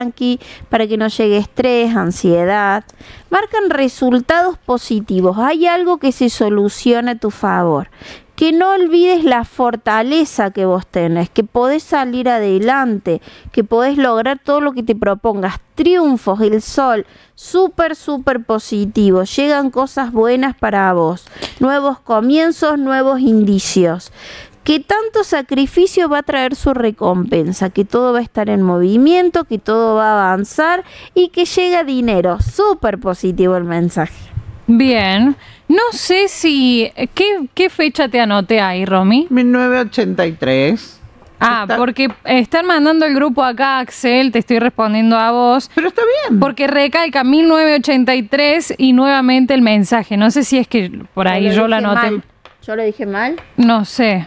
tranqui, para que no llegue estrés, ansiedad. Marcan resultados positivos. Hay algo que se soluciona a tu favor. Que no olvides la fortaleza que vos tenés, que podés salir adelante, que podés lograr todo lo que te propongas. Triunfos, el sol, súper positivo. Llegan cosas buenas para vos. Nuevos comienzos, nuevos indicios. Que tanto sacrificio va a traer su recompensa, que todo va a estar en movimiento, que todo va a avanzar y que llega dinero. Súper positivo el mensaje. Bien. No sé si... ¿Qué fecha te anoté ahí, Romy? 1983. Porque están mandando el grupo acá, Axel, te estoy respondiendo a vos. Pero está bien. Porque recalca 1983 y nuevamente el mensaje. No sé si es que por ahí yo lo anoté. Mal. ¿Yo lo dije mal? No sé.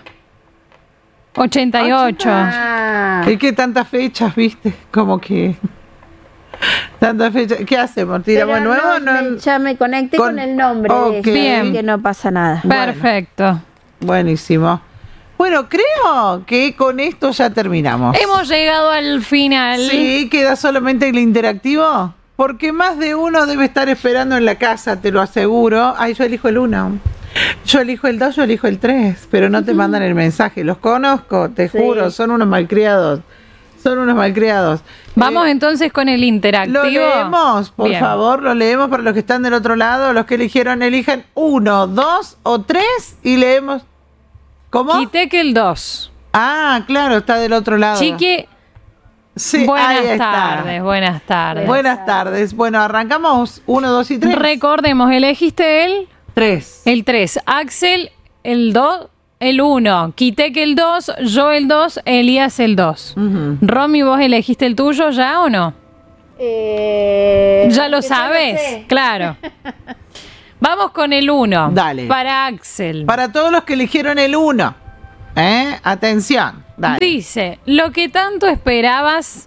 88. ¿Y qué tantas fechas, viste? Como que... Tantas fechas. ¿Qué hacemos? ¿Tiramos nuevo? No, ya me conecté con el nombre. Okay. Bien. Que no pasa nada. Perfecto. Buenísimo. Bueno, creo que con esto ya terminamos. Hemos llegado al final. Sí, queda solamente el interactivo. Porque más de uno debe estar esperando en la casa, te lo aseguro. Ay, yo elijo el 1. Yo elijo el 2, yo elijo el 3. Pero no te mandan el mensaje. Los conozco, te juro, son unos malcriados. Son unos malcriados. Vamos entonces con el interactivo. Lo leemos, por favor, lo leemos para los que están del otro lado. Los que eligieron, eligen 1, 2 o 3 y leemos. ¿Cómo? Quité que el 2. Claro, está del otro lado. Chiqui, sí, buenas tardes. Buenas tardes. Bueno, arrancamos 1, 2 y 3. Recordemos, elegiste el 3. El 3. Axel, el 2. El 1, quité que el 2, yo el 2, Elías el 2. Romy, ¿vos elegiste el tuyo ya o no? ¿Ya lo sabes? Claro. Vamos con el 1. Dale. Para Axel. Para todos los que eligieron el 1. Atención. Dale. Dice, lo que tanto estabas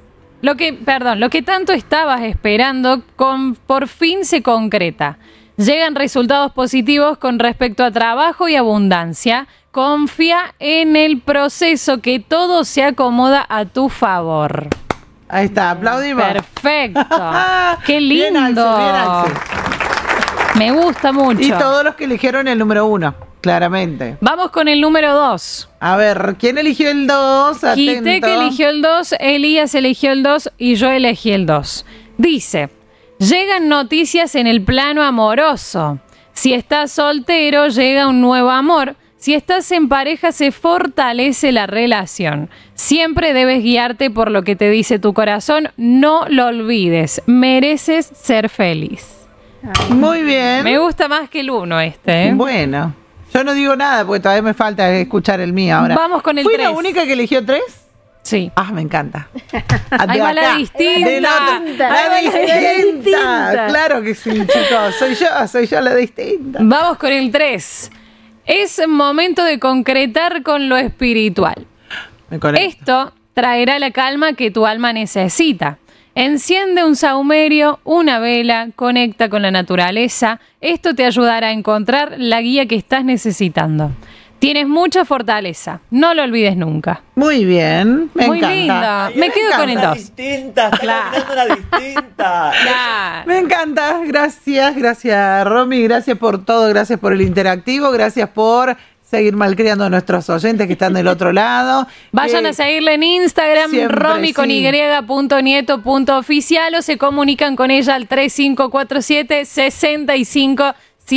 esperando, por fin se concreta. Llegan resultados positivos con respecto a trabajo y abundancia. Confía en el proceso, que todo se acomoda a tu favor. Ahí está, aplaudimos. Perfecto. Qué lindo. Bien, Axel. Me gusta mucho. Y todos los que eligieron el número 1, claramente. Vamos con el número 2. A ver, ¿quién eligió el 2? Quité que eligió el 2, Elías eligió el 2 y yo elegí el 2. Dice, llegan noticias en el plano amoroso. Si estás soltero, llega un nuevo amor. Si estás en pareja, se fortalece la relación. Siempre debes guiarte por lo que te dice tu corazón. No lo olvides. Mereces ser feliz. Muy bien. Me gusta más que el 1 este. Bueno, yo no digo nada porque todavía me falta escuchar el mío ahora. Vamos con el 3. ¿Fui la única que eligió 3? Sí. Me encanta. Ahí va la distinta. La distinta. Claro que sí, chicos. Soy yo la distinta. Vamos con el 3. Es momento de concretar con lo espiritual. Esto traerá la calma que tu alma necesita. Enciende un saumerio, una vela, conecta con la naturaleza. Esto te ayudará a encontrar la guía que estás necesitando. Tienes mucha fortaleza, no lo olvides nunca. Muy bien, me Muy encanta. lindo. Me quedo con el 2. Distinta, Claro. una distinta. Claro. Me encanta, gracias Romy, gracias por todo, gracias por el interactivo, gracias por seguir malcriando a nuestros oyentes que están del otro lado. Vayan a seguirle en Instagram, siempre, Romy con sí. y.nieto.oficial o se comunican con ella al 3547 65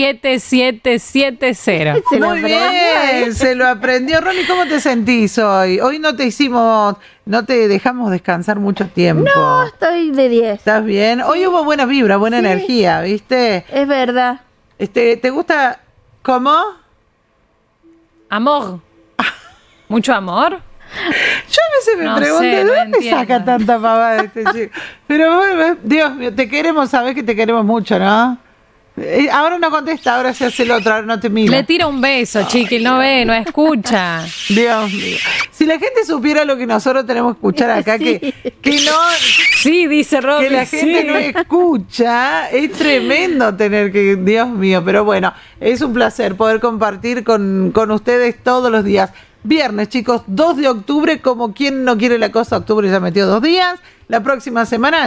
7770. Muy bien, se lo aprendió. Romy, ¿cómo te sentís hoy? Hoy no te dejamos descansar mucho tiempo. No, estoy de 10. ¿Estás bien? Hoy hubo buena vibra, buena energía, ¿viste? Es verdad. ¿Te gusta? ¿Cómo? Amor. ¿Mucho amor? Yo a veces me pregunto, ¿de no dónde entiendo. saca tanta pavada este chico? Pero bueno, Dios mío, te queremos, sabés que te queremos mucho, ¿no? Ahora no contesta, ahora se hace el otro, ahora no te mira. Le tira un beso, chiqui, no ve, no escucha. Dios mío. Si la gente supiera lo que nosotros tenemos que escuchar acá, Sí. que no... Sí, dice Romy. Que la gente no escucha, es tremendo tener que, Dios mío, pero bueno, es un placer poder compartir con ustedes todos los días. Viernes, chicos, 2 de octubre, como quien no quiere la cosa, octubre ya metió 2 días, la próxima semana